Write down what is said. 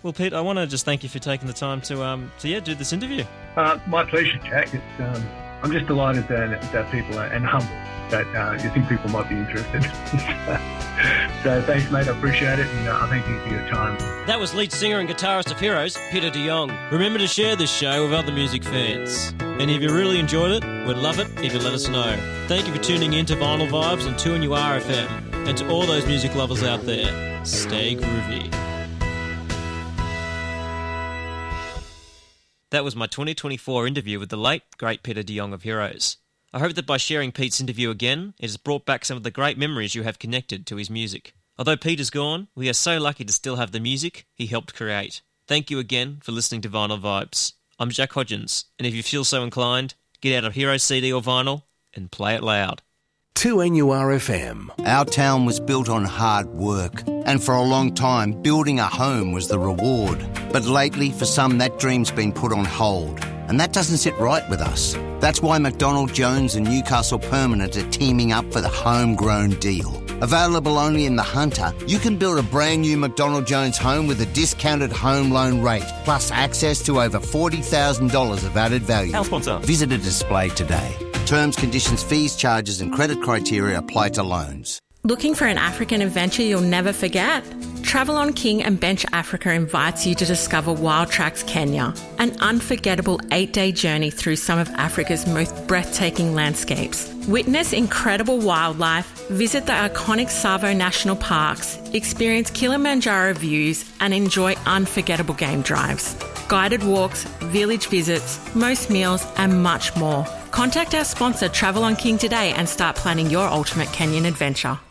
Well, Pete, I want to just thank you for taking the time to do this interview. My pleasure, Jack. I'm just delighted that people are, and humbled that you think people might be interested. So thanks, mate. I appreciate it, and I thank you for your time. That was lead singer and guitarist of Heroes, Peter de Jong. Remember to share this show with other music fans. And if you really enjoyed it, we'd love it if you let us know. Thank you for tuning in to Vinyl Vibes on 2NURFM. And to all those music lovers out there, stay groovy. That was my 2024 interview with the late, great Peter de Jong of Heroes. I hope that by sharing Pete's interview again, it has brought back some of the great memories you have connected to his music. Although Pete is gone, we are so lucky to still have the music he helped create. Thank you again for listening to Vinyl Vibes. I'm Jack Hodgins, and if you feel so inclined, get out a Heroes CD or vinyl and play it loud. 2NURFM. Our town was built on hard work, and for a long time, building a home was the reward. But lately, for some, that dream's been put on hold, and that doesn't sit right with us. That's why McDonald Jones and Newcastle Permanent are teaming up for the homegrown deal. Available only in the Hunter, you can build a brand new McDonald Jones home with a discounted home loan rate, plus access to over $40,000 of added value. Our sponsor. Visit a display today. Terms, conditions, fees, charges and credit criteria apply to loans. Looking for an African adventure you'll never forget? Travel on King and Bench Africa invites you to discover Wild Tracks Kenya, an unforgettable 8-day journey through some of Africa's most breathtaking landscapes. Witness incredible wildlife, visit the iconic Tsavo National Parks, experience Kilimanjaro views and enjoy unforgettable game drives. Guided walks, village visits, most meals and much more. Contact our sponsor Travel on King today and start planning your ultimate Kenyan adventure.